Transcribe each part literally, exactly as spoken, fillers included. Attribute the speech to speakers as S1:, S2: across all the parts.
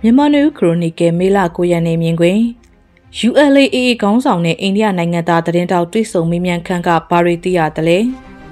S1: မြန်မာနယူးခရိုနီကယ်မေလကိုရက်နေ့မြင်ကွင်း ယူ အယ် အေ အေ ခေါင်းဆောင်နဲ့အိန္ဒိယနိုင်ငံသားသတင်းတောက်တွေ့ဆုံမေးမြန်းခန်းကဘာတွေသိရတယ်လဲ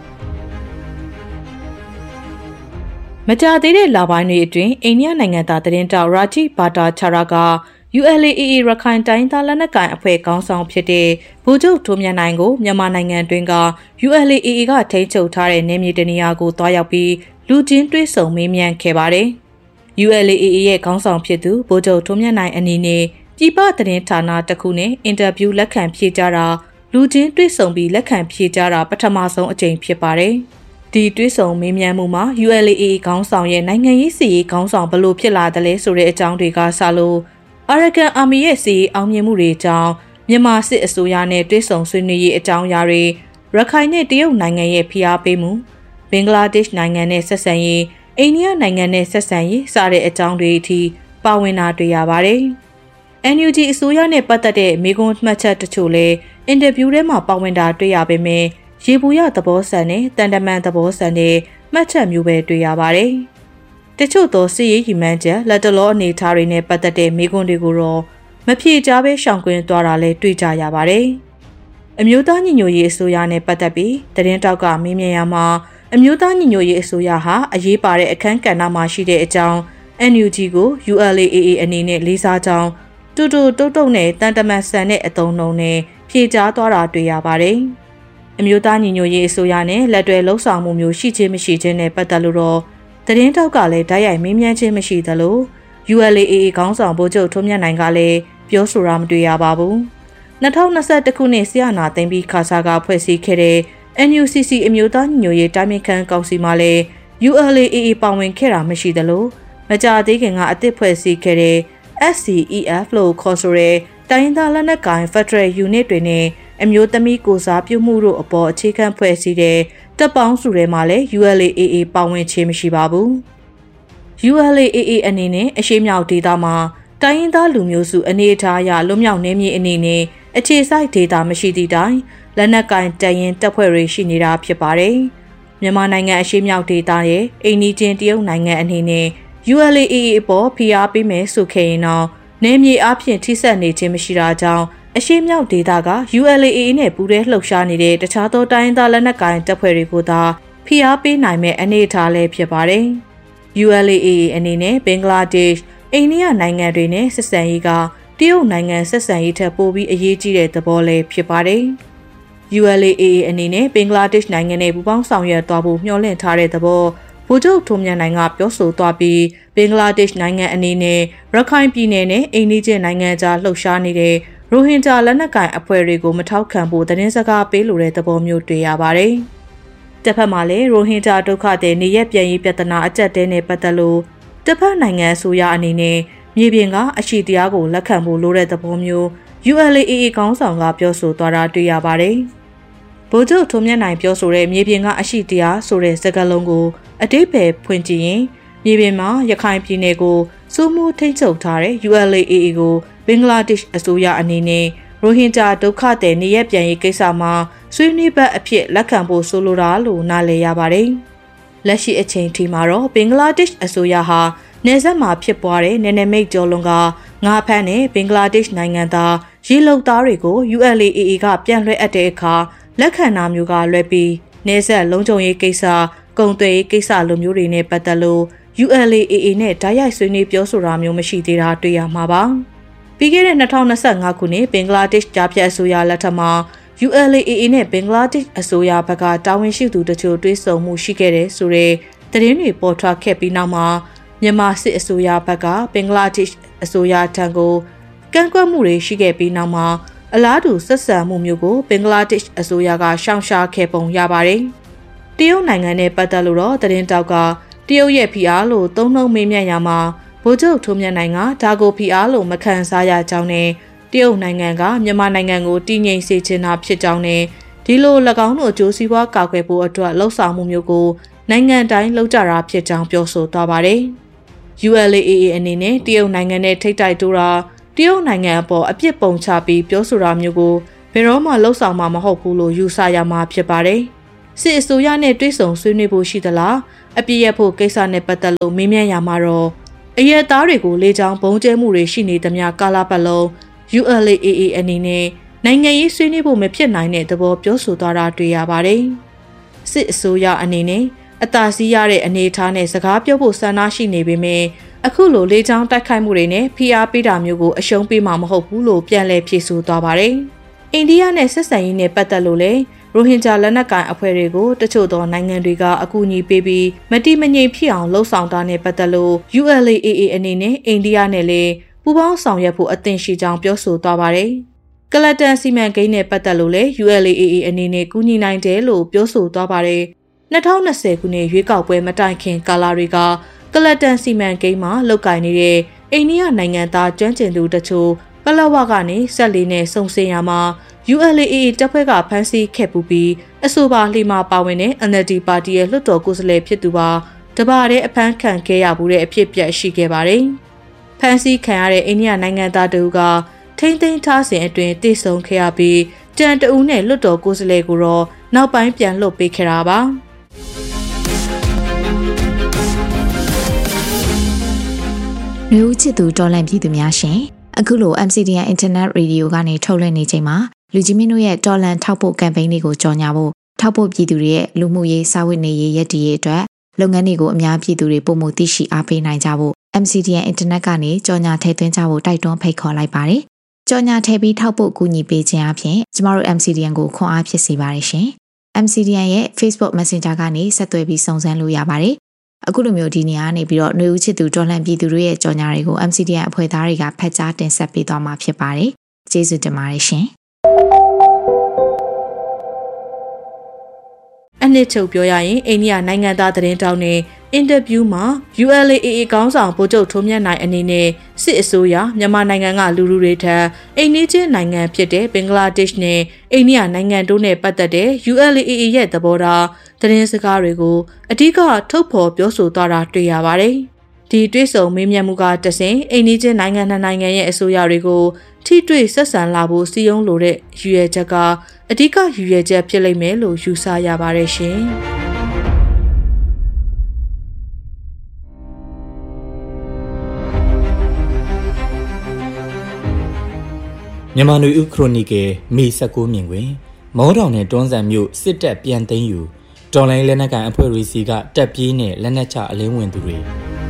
S1: မကြသေးတဲ့လပိုင်းတွေအတွင်းအိန္ဒိယနိုင်ငံသားသတင်းတောက်ရာဂျီဘာတာချာရာက ယူ အယ် အေ အေ ရခိုင်တိုင်းသားလက်နက်ကိုင်အဖွဲ့ခေါင်းဆောင်ဖြစ်တဲ့ဗိုလ်ချုပ်ထွန်းမြတ်နိုင်ကိုမြန်မာနိုင်ငံတွင်းက ယူ အယ် အေ အေ ကထိန်းချုပ်ထားတဲ့နေမြေတနေရာကိုတွားရောက်ပြီးလူချင်းတွေ့ဆုံမေးမြန်းခဲ့ပါတယ်။ ယူ အယ် အေ အေ ရဲ့ခေါင်းဆောင်ဖြစ်သူဗိုလ်ချုပ်ထွန်းမြတ်နိုင်အနေနဲ့ပြည်ပသတင်းဌာနတစ်ခုနဲ့အင်တာဗျူးလက်ခံဖြေကြားတာလူချင်းတွေ့ဆုံပြီးလက်ခံဖြေကြားတာပထမဆုံးအကြိမ်ဖြစ်ပါတယ်။ဒီတွေ့ဆုံမေးမြန်းမှုမှာ ယူ အယ် အေ အေ ခေါင်းဆောင်ရဲ့နိုင်ငံရေးစီရေးခေါင်းဆောင်ဘလို့ဖြစ်လာတယ်လဲဆိုတဲ့အကြောင်းတွေကစလို့Arakan Army ရဲ့စီရေးအောင်မြင်မှုတွေကြောင့်မြန်မာစစ်အစိုးရနဲ့တွေ့ဆုံဆွေးနွေးရေးအကြောင်းအရာတွေရခိုင်နဲ့တရုတ်နိုင်ငံရဲ့ဖိအားပေးမှုဘင်္ဂလားဒေ့ရှ်နိုင်ငံနဲ့ဆက်ဆံရေးအိန္ဒိယနိုင်ငံနဲ့ဆက်ဆံရေးစတဲ့အကြောင်းတွေအထိပါဝင်တာတွေ့ရပါတယ်။ အန် ယူ ဂျီ အစိုးရနဲ့ပတ်သက်တဲ့မိကွန်းမှတ်ချက်တချို့လည်းအင်တာဗျူးထဲမှာပါဝင်တာတွေ့ရပေမဲ့ရေပူရသဘောဆန်တဲ့တန်တမန်သဘောဆန်တဲ့မှတ်ချက်မျိုးပဲတွေ့ရပါတယ်။တချို့သောစစ်ရေးရည်မှန်းချက်လက်တလောအနေအထားတွေနဲ့ပတ်သက်တဲ့မိကွန်းတွေကိုတော့မဖြေကြားဘဲရှောင်ကွင်းသွားတာလည်းတွေ့ကြရပါတယ်။အမျိုးသားညီညွတ်ရေးအစိုးရနဲ့ပတ်သက်ပြီးသတင်းတောက်ကမေးမြန်းရမှာအမျိုးသားညီညွတ်ရေးအစိုးရဟာအရေးပါတဲ့အခန်းကဏ္ဍမှာရှိတဲ့အကြောင်း အန် ယူ ဂျီ ကို ယူ အယ် အေ အေ အနေနဲ့လေးစားကြောင်းတူတူတုတ်တုတ်နဲ့တန်တမန်ဆန်တဲ့အသုံးနှုန်းနဲ့ဖြေကြားသွားတာတွေ့ရပါတယ်။အမျိုးသားညီညွတ်ရေးအစိုးရနဲ့လက်တွဲလှုပ်ဆောင်မှုမျိုးရှိခြင်းမရှိခြင်းနဲ့ပတ်သက်လို့တော့သတင်းတောက်ကလည်းဓာတ်ရိုက်မေးမြန်းခြင်းမရှိသလို ယူ အယ် အေ အေ ခေါင်းဆောင်ဗိုလ်ချုပ်ထွန်းမြတ်နိုင်ကလည်းပြောဆိုတာမတွေ့ရပါဘူး။၂၀၂၁ခုနှစ်ဆီယနာသိမ်းပြီးခါစားကဖွဲ့စည်းခဲ့တဲ့ အန် ယူ စီ စီ အမျိုးသားညီညွတ်ရေးတာမင်ခံကောင်စီမှာလည်း ယူ အယ် အေ အေ ပါဝင်ခဲ့တာမရှိသလိုမကြသေးခင်ကအသစ်ဖွဲ့စည်းခဲ့တဲ့ အက် စီ အီ အက်ဖ် လို့ခေါ်ဆိုတဲ့တိုင်းသားလက်နက်ကိုင် Federal Unit တွေနဲ့အမျိုးသမီးကိုစားပြုမှုတို့အပေါ်အခြေခံဖွဲ့စည်းတဲ့တပ်ပေါင်းစုထဲမှာလည်း ယူ အယ် အေ အေ ပါဝင်ခြင်းမရှိပါဘူး။ ယူ အယ် အေ အေ အနေနဲ့အရှေ့မြောက်ဒေသမှာတိုင်းရင်းသားလူမျိုးစုအနေအထားအရလွတ်မြောက်နေမြေအနေနဲ့အခြေစိုက်ဒေသမရှိသည့်တိုင်လက်နက်ကင်တပ်ရင်းတပ်ဖွဲ့တွေရှိနေတာဖြစ်ပါတယ်။မြန်မာနိုင်ငံအရှေ့မြောက်ဒေသရဲ့အိမ်နီးချင်းတရုတ်နိုင်ငံအနေနဲ့ ယူ အယ် အေ အေ အပေါ်ဖိအားပေးမယ်ဆိုခဲ့ရင်တော့နေမြေအပြင်ထိစပ်နေခြင်းမရှိတာကြောင့်အရှေ့မြောက်ဒေသက ယူ အယ် အေ အေ နဲ့ပူးတွဲလှုပ်ရှားနေတဲ့တခြားသောတိုင်းသားလက်နက်ကိုင်တပ်ဖွဲ့တွေကိုသာဖိအားပေးနိုင်မဲ့အနေအထားလည်းဖြစ်ပါတယ်။ ယူ အယ် အေ အေ အနေနဲ့ဘင်္ဂလားဒေ့ရှ်အိန္ဒိယနိုင်ငံတွေနဲ့ဆက်ဆံရေးကတရုတ်နိုင်ငံဆက်ဆံရေးထက်ပိုပြီးအရေးကြီးတဲ့သဘောလည်းဖြစ်ပါတယ်။ ယူ အယ် အေ အေ အနေနဲ့ဘင်္ဂလားဒေ့ရှ်နိုင်ငံနဲ့ပူးပေါင်းဆောင်ရွက်သွားဖို့မျှော်လင့်ထားတဲ့သဘောဗိုလ်ချုပ်ထွန်းမြတ်နိုင်ကပြောဆိုသွားပြီးဘင်္ဂလားဒေ့ရှ်နိုင်ငံအနေနဲ့ရခိုင်ပြည်နယ်နဲ့အိန္ဒိယနိုင်ငံကြားလှုပ်ရှားနေတဲ့ရိုဟင်ဂျာလက်နက်ကိုင်အဖွဲ့တွေကိုမထောက်ခံဖို့သတင်းစကားပေးလိုတဲ့သဘောမျိုးတွေ့ရပါတယ်။တစ်ဖက်မှာလည်းရိုဟင်ဂျာဒုက္ခသည်နေရက်ပြန်ရေးပြဿနာအကျပ်တဲနဲ့ပတ်သက်လို့တစ်ဖက်နိုင်ငံအစိုးရအနေနဲ့မြေပြင်ကအရှိတရားကိုလက်ခံဖို့လိုတဲ့သဘောမျိုး ယူ အယ် အေ အေ ခေါင်းဆောင်ကပြောဆိုသွားတာတွေ့ရပါတယ်။ဗိုလ်ချုပ်ထွန်းမြတ်နိုင်ပြောဆိုတဲ့မြေပြင်ကအရှိတရားဆိုတဲ့စကားလုံးကိုအတိတ်ပဲဖွင့်ကြည့်ရင်မြေပြင်မှာရခိုင်ပြည်နယ်ကိုစိုးမိုးထိန်းချုပ်ထားတဲ့ ယူ အယ် အေ အေ ကိုဘင်္ဂလားဒေ့ရှ်အစိုးရအနေနဲ့ရိုဟင်ဂျာဒုက္ခသည်နေရက်ပြန်ရေးကိစ္စမှာဆွေးနွေးဘက်အဖြစ်လက်ခံဖို့ဆိုလိုတာလို့နားလည်ရပါတယ်။လက်ရှိအချိန်ထိမှာတော့ဘင်္ဂလားဒေ့ရှ်အစိုးရဟာနယ်စပ်မှာဖြစ်ပွားတဲ့နယ်နိမိတ်ကျော်လွန်ကငါးဖမ်းတဲ့ဘင်္ဂလားဒေ့ရှ်နိုင်ငံသားရေလုံသားတွေကို ယူ အယ် အေ အေ ကပြန်လွှဲအပ်တဲ့အခါလက်ခံတာမျိုးကလွဲပြီးနယ်စပ်လုံခြုံရေးကိစ္စကုန်သွယ်ရေးကိစ္စလိုမျိုးတွေနဲ့ပတ်သက်လို့ ယူ အယ် အေ အေ နဲ့ဓာတ်ရိုက်ဆွေးနွေးပြောဆိုတာမျိုးမရှိသေးတာတွေ့ရမှာပါ။ပြီးခဲ့တဲ့၂၀၂၅ခုနှစ်ဘင်္ဂလားဒေ့ရှ်ကြားဖြတ်အစိုးရလက်ထက်မှာ ယူ အယ် အေ အေ နဲ့ဘင်္ဂလားဒေ့ရှ်အစိုးရဘက်ကတာဝန်ရှိသူတချို့တွေ့ဆုံမှုရှိခဲ့တဲ့ဆိုတဲ့သတင်းတွေပေါ်ထွက်ခဲ့ပြီးနောက်မှာမြန်မာစစ်အစိုးရဘက်ကဘင်္ဂလားဒေ့ရှ်အစိုးရထံကိုကန့်ကွက်မှုတွေရှိခဲ့ပြီးနောက်မှာအလားတူဆက်ဆံမှုမျိုးကိုဘင်္ဂလားဒေ့ရှ်အစိုးရကရှောင်ရှားခဲ့ပုံရပါတယ်။တရုတ်နိုင်ငံနဲ့ပတ်သက်လို့တော့သတင်းတောက်ကတရုတ်ရဲ့ဖိအားလို့သုံးနှုန်းမေးမြန်းရမှာဗိုလ်ချုပ်ထွန်းမြတ်နိုင်ကဒါကိုဖိအားလို့မခံစားရကြောင်းနဲ့တရုတ်နိုင်ငံကမြန်မာနိုင်ငံကိုတည်ငြိမ်စေချင်တာဖြစ်ကြောင်းနဲ့ဒီလို၎င်းတို့အကျိုးစီးပွားကာကွယ်ဖို့အတွက်လှုံ့ဆော်မှုမျိုးကိုနိုင်ငံတိုင်းလှုပ်ကြတာဖြစ်ကြောင်းပြောဆိုသွားပါတယ်။ ယူ အယ် အေ အေ အနေနဲ့တရုတ်နိုင်ငံနဲ့ထိပ်တိုက်တိုးတာတရုတ်နိုင်ငံအပေါ်အပြစ်ပုံချပြီးပြောဆိုတာမျိုးကိုဘယ်တော့မှလှုံ့ဆော်မှာမဟုတ်ဘူးလို့ယူဆရမှာဖြစ်ပါတယ်။စစ်အစိုးရနဲ့တွေ့ဆုံဆွေးနွေးဖို့ရှိသလားအပြစ်ရဖို့ကိစ္စနဲ့ပတ်သက်လို့မေးမြန်းရမှာတော့အရက်သားတွေကိုလေကြောင်းပုံကျဲမှုတွေရှိနေသမျှကာလပတ်လုံး U L A A အနေနဲ့နိုင်ငံရေးဆွေးနွေးဖို့မဖြစ်နိုင်တဲ့သဘောပြောဆိုသွားတာတွေ့ရပါတယ်။စစ်အစိုးရအနေနဲ့အသာစီးရတဲ့အနေအထားနဲ့စကားပြောဖို့ဆန္ဒရှိနေပေမဲ့အခုလိုလေကြောင်းတိုက်ခိုက်မှုတွေနဲ့ဖိအားပေးတာမျိုးကိုအရှုံးပေးမှာမဟုတ်ဘူးလို့ပြန်လည်ဖြေဆိုသွားပါတယ်။အိန္ဒိယနဲ့ဆက်ဆံရေးနဲ့ပတ်သက်လို့လည်းရိုဟင်ဂျာလက်နက်ကိုင်အဖွဲ့တွေကိုတချို့သောနိုင်ငံတွေကအကူအညီပေးပြီးမတိမငြိမ်ဖြစ်အောင်လှုံ့ဆော်တာနဲ့ပတ်သက်လို့ U L A A A အနေနဲ့အိန္ဒိယနဲ့လည်းပူးပေါင်းဆောင်ရွက်ဖို့အသင့်ရှိကြောင်းပြောဆိုသွားပါတယ်။ကလတန်စီမံကိန်းနဲ့ပတ်သက်လို့လည်း U L A A A အနေနဲ့ကူညီနိုင်တယ်လို့ပြောဆိုသွားပါတယ်။၂၀၂၀ခုနှစ်ရွေးကောက်ပွဲမတိုင်ခင်ကာလတွေကကလတန်စီမံကိန်းမှာလုပ်ကိုင်နေတဲ့အိန္ဒိယနိုင်ငံသားကျွမ်းကျင်သူတချို့ပလောဝကနေဆက်လီနဲ့စုံစင်ရမှာ U L A A တပ်ဖွဲ့ကဖမ်းဆီးခဲ့ပူပြီးအဆိုပါလှေမှာပါဝင်တဲ့ N L D ပါတီရဲ့လွှတ်တော်ကိုယ်စားလှယ်ဖြစ်သူပါတပါးတဲ့အဖမ်းခံခဲ့ရမှုတဲ့အဖြစ်ပြက်ရှိခဲ့ပါတယ်။ဖမ်းဆီးခံရတဲ့အိန္ဒိယနိုင်ငံသားတဦးကထိမ့်သိမ်းထားစဉ်အတွင်းတိစုံခဲ့ရပြီးတန်တဦးနဲ့လွှတ်တော်ကိုယ်စားလှယ်ကိုတော့နောက်ပိုင်းပြန်လွှတ်ပေးခဲ့တာပါ။
S2: လူဦးချစ်သူတော်လန့်ပြည်သူများရှင်အခုလို M C D N Internet Radio ကနေထုတ်လွှင့်နေချိန်မှာလူကြီးမင်းတို့ရဲ့တော်လန့်ထောက်ပို့ကမ်ပိန်းလေးကိုကြော်ညာဖို့ထောက်ပို့ပြည်သူတွေရဲ့လူမှုရေးစာဝတ်နေရေးရည်တည်ရေးအတွက်လုပ်ငန်းတွေကိုအများပြည်သူတွေပုံမှုသိရှိအားပေးနိုင်ကြဖို့ M C D N Internet ကနေကြော်ညာထည့်သွင်းကြဖို့တိုက်တွန်းဖိတ်ခေါ်လိုက်ပါတယ်။ကြော်ညာထည့်ပြီးထောက်ပို့ကူညီပေးခြင်းအပြင်ကျမတို့ M C D N ကိုခွန်အားဖြစ်စေပါတယ်ရှင်။ M C D N ရဲ့ Facebook Messenger ကနေဆက်သွယ်ပြီးစုံစမ်းလို့ရပါတယ်။အခုလိုမျိုးဒီနေရာနေပြီးတော့ຫນွေဦးချစ်သူတော်လှန်ပြည်သူတွေရဲ့ကြော်ညာတွေကို M C D N အဖွဲ့သားတွေကဖတ်ကြားတင်ဆက်ပေးသွားမှာဖြစ်ပါတယ်။ကျေးဇူးတင်ပါတယ်ရှင်။
S1: အနှစ်ချုပ်ပြောရရင်အိန္ဒိယနိုင်ငံသားသတင်းတောင်းနဲ့အင်တာဗျူးမှာ U L A A A ခေါင်းဆောင်ဗိုလ်ချုပ်ထွန်းမြတ်နိုင်အနေနဲ့စစ်အစိုးရမြန်မာနိုင်ငံကလူလူတွေထံအိန္ဒိချင်းနိုင်ငံဖြစ်တဲ့ဘင်္ဂလားဒေ့ရှ်နဲ့အိန္ဒိယနိုင်ငံတို့နဲ့ပတ်သက်တဲ့ U L A A A ရဲ့သဘောထားသတင်းစကားတွေကိုအဓိကထုတ်ဖော်ပြောဆိုသွားတာတွေ့ရပါတယ်။ဒီတွေ့ဆုံမေးမြန်းမှုကတဆင့်အိန္ဒိချင်းနိုင်ငံနှစ်နိုင်ငံရဲ့အစိုးရတွေကိုထိတွေ့ဆက်ဆံလာဖို့စီယုံလိုတဲ့ရည်ရွယ်ချက်ကအဓိကရည်ရွယ်ချက်ဖြစ်လိမ့်မယ်လို့ယူဆရပါတယ်ရှင်။
S3: မြန်မာနွေဦးခရိုနီကယ်မေ၁၉မြင်တွင်မောတောင်နဲ့တွန်းဆန်မြို့စစ်တပ်ပြန်သိမ်းယူတော်လိုင်းလက်နက်ကန်အဖွဲ့တွေစီကတက်ပြေးနဲ့လက်နက်ချအလင်းဝင်သူတွေ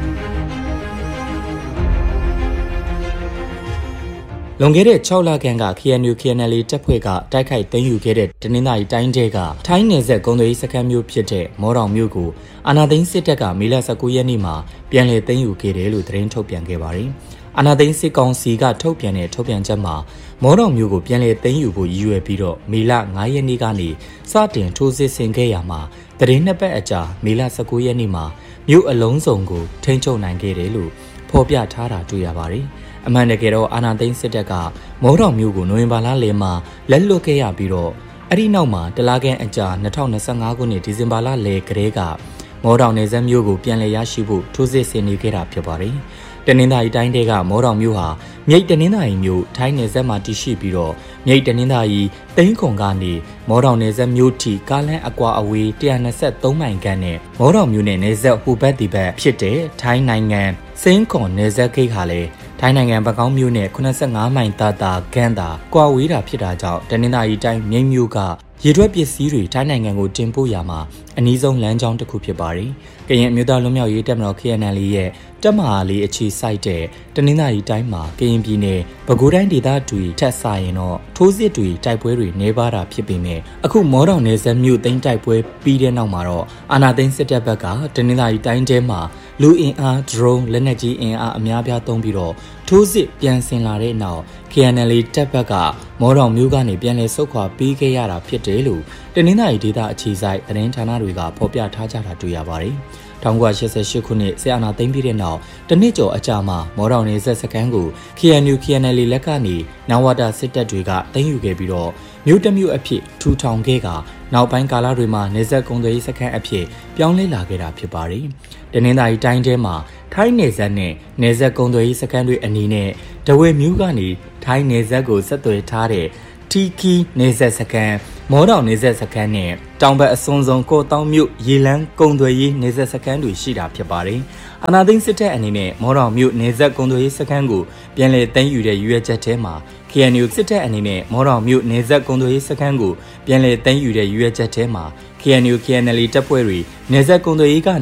S3: လွန်ခဲ့တဲ့၆လခန့်က K N U K N L A တပ်ဖွဲ့ကတိုက်ခိုက်သိမ်းယူခဲ့တဲ့တနင်္သာရီတိုင်းတဲကထိုင်းနယ်စပ်ကုန်သွယ်ရေးစခန်းမျိုးဖြစ်တဲ့မောတောင်မြို့ကိုအာဏာသိမ်းစစ်တပ်ကမေလ၁၉ရက်နေ့မှာပြန်လည်သိမ်းယူခဲ့တယ်လို့သတင်းထုတ်ပြန်ခဲ့ပါတယ်။အာဏာသိမ်းစစ်ကောင်စီကထုတ်ပြန်တဲ့ထုတ်ပြန်ချက်မှာမောတောင်မြို့ကိုပြန်လည်သိမ်းယူဖို့ရည်ရွယ်ပြီးတော့မေလ၅ရက်နေ့ကနေစတင်ထိုးစစ်ဆင်ခဲ့ရမှာသတင်းနှစ်ပတ်အကြာမေလ၁၉ရက်နေ့မှာမြို့အလုံးစုံကိုထိန်းချုပ်နိုင်ခဲ့တယ်လို့ဖော်ပြထားတာတွေ့ရပါတယ်။အမှန်တကယ်တော့အာဏာသိမ်းစစ်တပ်ကမောတောင်မြို့ကိုနိုဝင်ဘာလလယ်မှာလက်လွတ်ခဲ့ရပြီးတော့အဲ့ဒီနောက်မှာတလခန့်အကြာ၂၀၂၅ခုနှစ်ဒီဇင်ဘာလလယ်ကတည်းကမောတောင်နယ်စပ်မြို့ကိုပြန်လည်ရရှိဖို့ထိုးစစ်ဆင်နေခဲ့တာဖြစ်ပါတယ်။တနင်္သာရီတိုင်းတဲကမောတောင်မြို့ဟာမြိတ်တနင်္သာရီမြို့ထိုင်းနယ်စပ်မှာတည်ရှိပြီးတော့မြိတ်တနင်္သာရီသိန်းခုံကနေမောတောင်နယ်စပ်မြို့ထိကားလမ်းအကွာအဝေး၁၂၃မိုင်ခန့်နဲ့မောတောင်မြို့နယ်နယ်စပ်ဟိုဘက်ဒီဘက်ဖြစ်တဲ့ထိုင်းနိုင်ငံစိန်းခွန်နယ်စပ်ဂိတ်ဟာလည်းထိုင်းနိုင်ငံဘကောင်းမြို့နယ်ခုနှစ်ဆယ့်ငါးမိုင်သာသာခန့်သာကွာဝေးတာဖြစ်တာကြောင့်တနင်္သာရီတိုင်းမြိတ်မြို့ကရေထွက်ပစ္စည်းတွေထိုင်းနိုင်ငံကိုတင်ပို့ရမှာအနည်းဆုံးလမ်းကြောင်းတစ်ခုဖြစ်ပါတယ်။ကရင်အမျိုးသားလွတ်မြောက်ရေးတပ်မတော် K N L A ရဲ့တပ်မဟာလေးအခြေစိုက်တဲ့တနင်္သာရီတိုင်းမှာကရင်ပြည်နယ်ပဲခူးတိုင်းဒေသတွေထက်ဆိုင်ရင်တော့ထိုးစစ်တွေတိုက်ပွဲတွေနေပါတာဖြစ်ပေမဲ့အခုမောတောင်နယ်စပ်မြို့သိမ်းတိုက်ပွဲပြီးတဲ့နောက်မှာတော့အာဏာသိမ်းစစ်တပ်ဘက်ကတနင်္သာရီတိုင်းထဲမှာလူအင်အား drone လက်နက်ကြီးအင်အားအများပြားသုံးပြီးတော့ထိုးစစ်ပြန်ဆင်လာတဲ့နောက် K N L A တပ်ဘက်ကမောတောင်မြို့ကနေပြန်လည်ဆုတ်ခွာပေးခဲ့ရတာဖြစ်တယ်လို့တနင်္သာရီဒေသအခြေစိုက်သတင်းဌာနတွေကဖော်ပြထားကြတာတွေ့ရပါတယ်။၁၉၈၈ခုနှစ်ဆီယနာသိမ်းပြီးတဲ့နောက်တနှစ်ကျော်အကြာမှာမောတောင်နယ်စပ်စခန်းကို K N U K N L A လက်ကနေနဝတာစစ်တပ်တွေကသိမ်းယူခဲ့ပြီးတော့မြို့တမြို့အဖြစ်ထူထောင်ခဲ့ကနောက်ပိုင်းကာလတွေမှာနယ်စပ်ကုန်သွယ်ရေးစခန်းအဖြစ်ပြောင်းလဲလာခဲ့တာဖြစ်ပါတယ်။တနင်္သာရီတိုင်းထဲမှာထိုင်းနယ်စပ်နဲ့နယ်စပ်ကုန်သွယ်ရေးစခန်းတွေအနေနဲ့တဝဲမြို့ကနေထိုင်းနယ်စပ်ကိုဆက်သွယ်ထားတဲ့တီကီနယ်စပ်စခန်းမော်တော်နေဆက်စခန်းနဲ့တောင်ဘက်အစွန်ဆုံးကော့တောင်းမြို့ရေလန်းကုံသွေးရေးနေဆက်စခန်းတွေရှိတာဖြစ်ပါတယ်။အာဏာသိမ်းစစ်တပ်အနေနဲ့မော်တော်မြို့နေဆက်ကုံသွေးရေးစခန်းကိုပြန်လည်သိမ်းယူတဲ့ရွေးချက်ထဲမှာ K N U စစ်တပ်အနေနဲ့မော်တော်မြို့နေဆက်ကုံသွေးရေးစခန်းကိုပြန်လည်သိမ်းယူတဲ့ရွေးချက်ထဲမှာ K N U K N L တပ်ဖွဲ့တွေနေဆက်ကုံသွေးရေးက